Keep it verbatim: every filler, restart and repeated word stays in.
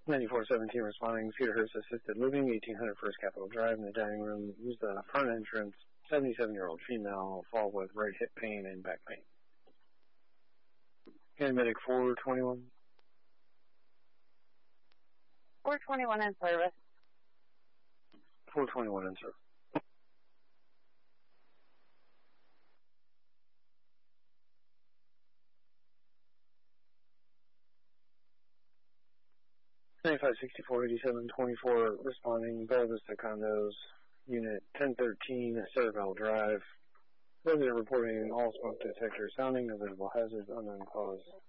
ninety-four seventeen responding, Cedar Hurst Assisted Living, eighteen hundred First Capitol Drive in the dining room. Use the front entrance, seventy-seven-year-old female, fall with right hip pain and back pain. Paramedic four twenty-one. four twenty-one in service. four twenty-one in service. ninety-five sixty-four eighty-seven twenty-four responding, Bella Vista Condos, Unit ten thirteen, Cerebral Drive. Resident reporting all smoke detector sounding, no visible hazards, unknown cause.